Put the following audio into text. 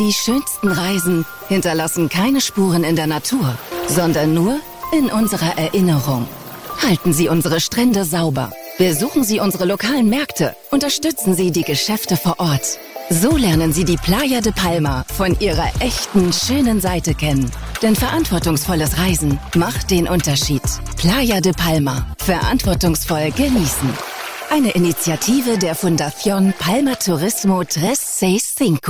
Die schönsten Reisen hinterlassen keine Spuren in der Natur, sondern nur in unserer Erinnerung. Halten Sie unsere Strände sauber. Besuchen Sie unsere lokalen Märkte. Unterstützen Sie die Geschäfte vor Ort. So lernen Sie die Playa de Palma von ihrer echten, schönen Seite kennen. Denn verantwortungsvolles Reisen macht den Unterschied. Playa de Palma. Verantwortungsvoll genießen. Eine Initiative der Fundación Palma Turismo 365.